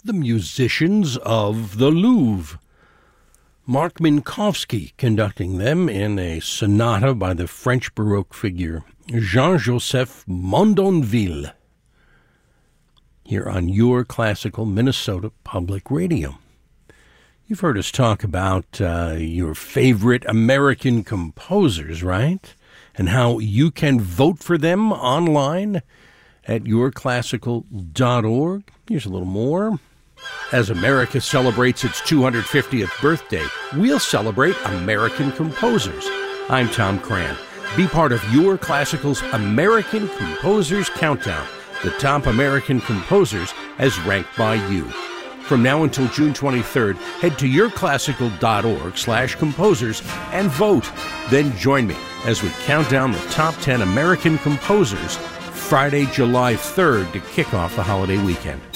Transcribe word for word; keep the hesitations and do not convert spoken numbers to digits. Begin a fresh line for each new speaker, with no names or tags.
the musicians of the Louvre. Mark Minkowski conducting them in a sonata by the French Baroque figure Jean-Joseph Mondonville, here on your classical Minnesota Public Radio. You've heard us talk about uh, your favorite American composers, right? And how you can vote for them online at your classical dot org. Here's a little more. As America celebrates its two hundred fiftieth birthday, we'll celebrate American composers. I'm Tom Cran. Be part of Your Classical's American Composers Countdown, the top American composers as ranked by you. From now until June twenty-third, head to yourclassical.org slash composers and vote. Then join me as we count down the top ten American composers Friday, July third to kick off the holiday weekend.